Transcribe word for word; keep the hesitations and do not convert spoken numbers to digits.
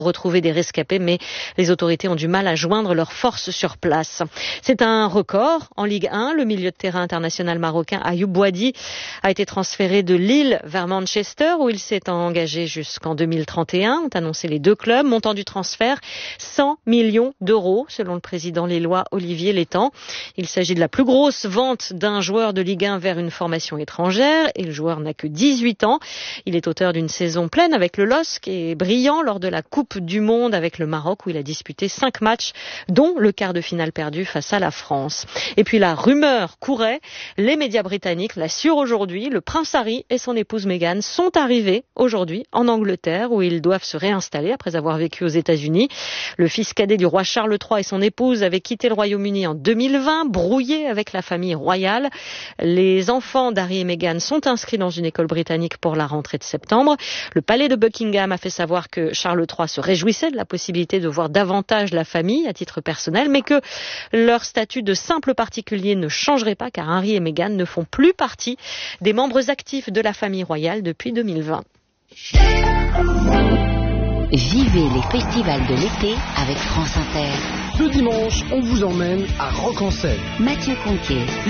retrouver des rescapés, mais les autorités ont du mal à joindre leurs forces sur place. C'est un record en Ligue un. Le milieu de terrain international marocain Ayoub Boadi a été transféré de Lille vers Manchester, où il s'est engagé jusqu'en deux mille trente et un, ont annoncé les deux clubs. Montant du transfert, cent millions d'euros, selon le président lillois Olivier Létang. Il s'agit de la plus grosse vente d'un joueur de Ligue un vers une formation étrangère, et le joueur n'a que dix-huit ans. Il est auteur d'une saison pleine avec le L O S C et brillant lors de la Coupe du Monde avec le Maroc, où il a disputé cinq matchs, dont le quart de finale perdu face à la France. Et puis la rumeur courait, les médias britanniques l'assurent aujourd'hui, le prince Harry et son épouse Meghan sont arrivés aujourd'hui en Angleterre, où ils doivent se réinstaller après avoir vécu aux États-Unis. Le fils cadet du roi Charles trois et son épouse avaient quitté le Royaume-Uni en deux mille vingt, brouillés avec la famille royale. Les enfants d'Harry et Meghan sont inscrits dans une école britannique pour la rentrée de septembre. Le palais de Buckingham a fait savoir que Charles trois se réjouissait de la possibilité de voir davantage la famille à titre personnel, mais que leur statut de simple particulier ne changerait pas, car Harry et Meghan ne font plus partie des membres actifs de la famille royale depuis deux mille vingt. Vivez les festivals de l'été avec France Inter. Ce dimanche, on vous emmène à Rock en Seine. Mathieu Conquet.